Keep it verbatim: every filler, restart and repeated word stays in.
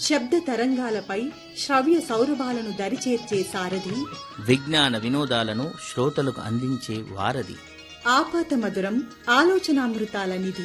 శబ్ద తరంగాలపై శ్రవ్య సౌరభాలను దరిచేర్చే సారథి, విజ్ఞాన వినోదాలను శ్రోతలకు అందించే వారధి, ఆపాత మధురం ఆలోచనామృతాల నిధి.